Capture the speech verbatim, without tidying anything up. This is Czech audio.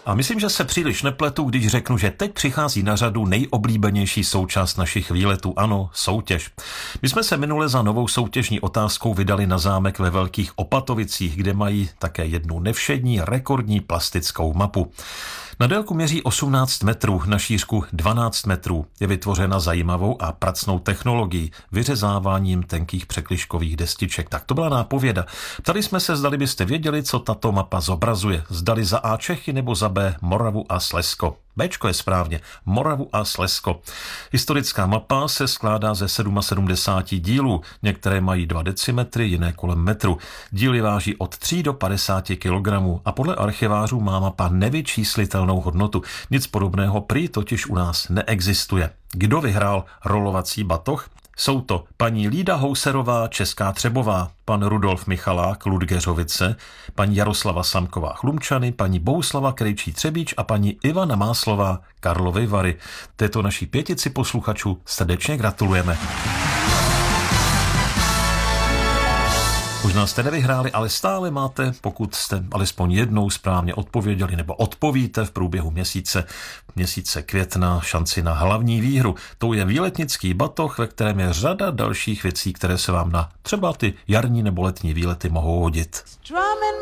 A myslím, že se příliš nepletu, když řeknu, že teď přichází na řadu nejoblíbenější součást našich výletů, ano, soutěž. My jsme se minule za novou soutěžní otázkou vydali na zámek ve Velkých Opatovicích, kde mají také jednu nevšední rekordní plastickou mapu. Na délku měří osmnáct metrů, na šířku dvanáct metrů. Je vytvořena zajímavou a pracnou technologií, vyřezáváním tenkých překližkových destiček. Tak to byla nápověda. Ptali jsme se, zdali byste věděli, co tato mapa zobrazuje. Zdali za A Čechy nebo za B Moravu a Slezsko. Béčko je správně, Moravu a Slezsko. Historická mapa se skládá ze sedmdesáti sedmi dílů. Některé mají dva decimetry, jiné kolem metru. Díly váží od tří do padesáti kilogramů a podle archivářů má mapa nevyčíslitelnou hodnotu. Nic podobného prý totiž u nás neexistuje. Kdo vyhrál rolovací batoh? Jsou to paní Lída Houserová, Česká Třebová, pan Rudolf Michalák, Ludgeřovice, paní Jaroslava Samková, Chlumčany, paní Bohuslava Krejčí Třebíč a paní Ivana Máslová, Karlovy Vary. Této naší pětici posluchačů srdečně gratulujeme. Možná jste nevyhráli, ale stále máte, pokud jste alespoň jednou správně odpověděli nebo odpovíte v průběhu měsíce, měsíce května, šanci na hlavní výhru. To je výletnický batoh, ve kterém je řada dalších věcí, které se vám na třeba ty jarní nebo letní výlety mohou hodit.